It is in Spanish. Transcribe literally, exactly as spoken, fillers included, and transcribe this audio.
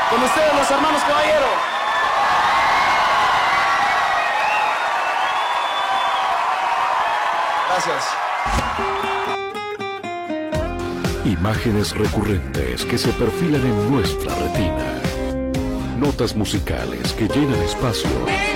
Con ustedes, los hermanos Caballero. Gracias. Imágenes recurrentes que se perfilan en nuestra retina. Notas musicales que llenan espacio